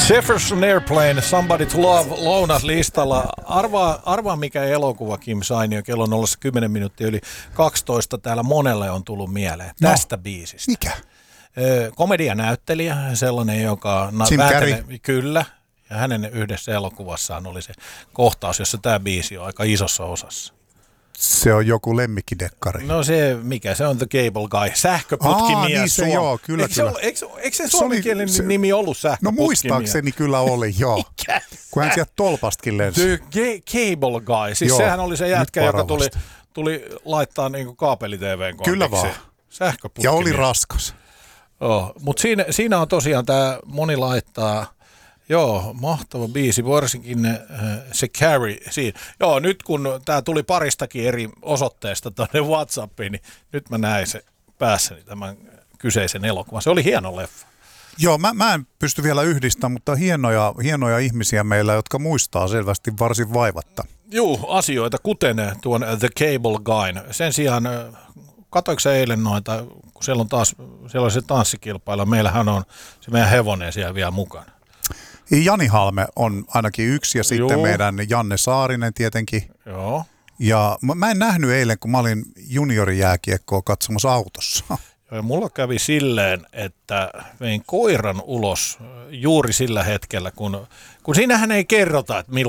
Jefferson Airplane, Somebody to Love lounaslistalla. Arvaa mikä elokuva Kim Sainio, kello on 10 minuuttia yli 12. Täällä monelle on tullut mieleen tästä biisistä. Mikä? Komedianäyttelijä, sellainen, joka... Jim Carrey. Kyllä. Ja hänen yhdessä elokuvassaan oli se kohtaus, jossa tämä biisi on aika isossa osassa. Se on joku lemmikkidekkari. No se, mikä se on, The Cable Guy, sähköputkimies. Niin se joo, kyllä. Eikö se suomenkielinen nimi ollut sähköputkimies? No muistaakseni kyllä oli, joo. Kun hän sieltä tolpastakin lensi. The Cable Guy, siis joo, sehän oli se jätkä, joka tuli laittaa niinku kaapeli-TV:n kontiksi. Kyllä vaan. Sähköputkimies. Ja oli raskas. Joo, mutta siinä on tosiaan tämä moni laittaa... Joo, mahtava biisi, varsinkin se Carrie siinä. Joo, nyt kun tämä tuli paristakin eri osoitteesta tuonne WhatsAppiin, niin nyt mä näin se päässäni tämän kyseisen elokuvan. Se oli hieno leffa. Joo, mä en pysty vielä yhdistämään, mutta hienoja ihmisiä meillä, jotka muistaa selvästi varsin vaivatta. Joo, asioita kuten tuon The Cable Guyn. Sen sijaan, katoiko sä eilen noita, kun siellä on se tanssikilpailu, meillähän on se meidän hevonen siellä vielä mukana. Jani Halme on ainakin yksi ja sitten meidän Janne Saarinen tietenkin. Joo. Ja mä en nähnyt eilen, kun mä olin juniorijääkiekkoa katsomassa autossa. Ja mulla kävi silleen, että vein koiran ulos juuri sillä hetkellä, kun siinähän ei kerrota, että